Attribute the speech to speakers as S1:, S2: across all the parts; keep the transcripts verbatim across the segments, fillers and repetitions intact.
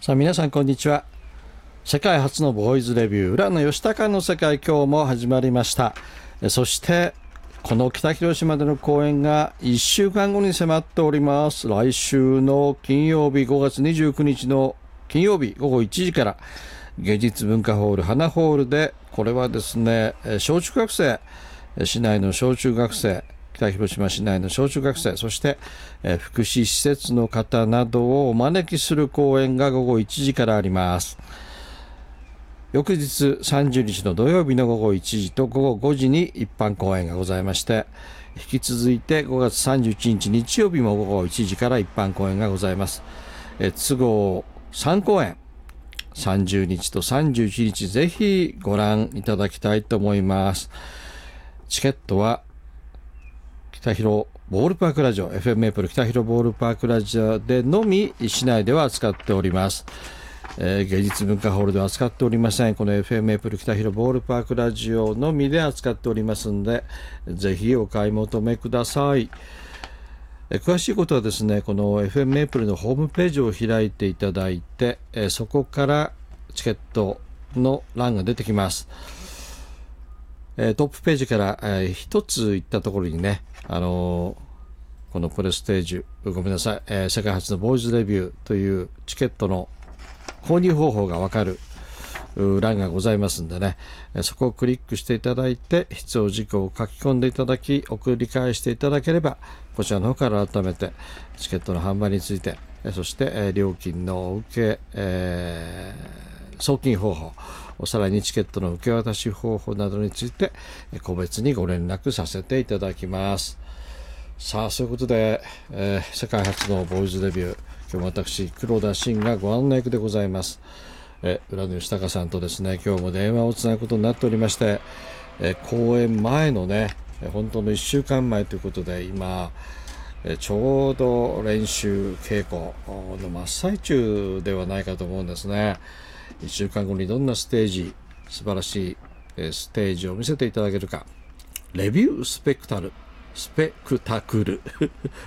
S1: さあ皆さんこんにちは。世界初のボーイズレビュー、浦野義孝の世界、今日も始まりました。そしてこの北広島での公演がいっしゅうかんごに迫っております。来週の金曜日ごがつにじゅうくにちの金曜日ごごいちじから芸術文化ホール花ホールで、これはですね、小中学生、市内の小中学生、北広島市内の小中学生、そして福祉施設の方などをお招きする公演がごごいちじからあります。翌日さんじゅうにちの土曜日のごごいちじとごごごじに一般公演がございまして、引き続いてごがつさんじゅういちにち日曜日もごごいちじから一般公演がございます。え都合さんこうえん、さんじゅうにちとさんじゅういちにちぜひご覧いただきたいと思います。チケットは北広ボールパークラジオ エフエム メープル北広ボールパークラジオでのみ市内では扱っております。えー、芸術文化ホールでは扱っておりません。この エフエム メープル北広ボールパークラジオのみで扱っておりますので、ぜひお買い求めください。えー、詳しいことはですね、この エフエム メープルのホームページを開いていただいて、えー、そこからチケットの欄が出てきます。えー、トップページから、えー、一つ行ったところにね、あのー、このプレステージ、ごめんなさい、えー、世界初のボーイズレビューというチケットの購入方法がわかる欄がございますんでね、そこをクリックしていただいて必要事項を書き込んでいただき送り返していただければ、こちらの方から改めてチケットの販売について、そして料金の受け、えー、送金方法、さらにチケットの受け渡し方法などについて個別にご連絡させていただきます。さあ、そういうことで、えー、世界初のボーイズレビュー、今日も私黒田真がご案内役でございます。え浦野義孝さんとですね、今日も電話をつなぐことになっておりまして、え公演前のね、本当のいっしゅうかんまえということで、今えちょうど練習稽古の真っ最中ではないかと思うんですね。いっしゅうかんごにどんなステージ、素晴らしいステージを見せていただけるか。レビュースペクタルスペクタクル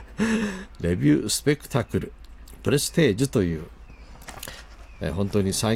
S1: レビュースペクタクルプレステージという、え本当に最